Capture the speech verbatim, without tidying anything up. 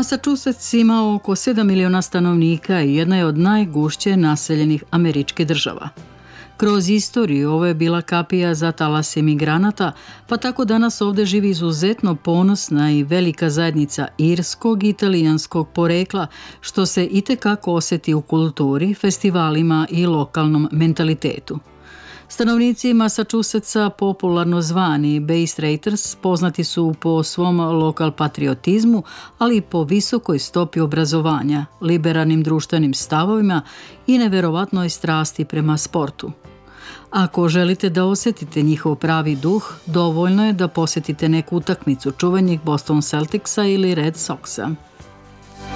Massachusetts ima oko sedam miliona stanovnika i jedna je od najgušće naseljenih američkih država. Kroz istoriju ovo je bila kapija za talas imigranata, pa tako danas ovdje živi izuzetno ponosna i velika zajednica irskog i italijanskog porekla, što se itekako osjeti u kulturi, festivalima i lokalnom mentalitetu. Stanovnici Massachusettsa, popularno zvani Bay Staters, poznati su po svom lokal patriotizmu, ali i po visokoj stopi obrazovanja, liberalnim društvenim stavovima i neverovatnoj strasti prema sportu. Ako želite da osjetite njihov pravi duh, dovoljno je da posjetite neku utakmicu čuvenih Boston Celticsa ili Red Soxa.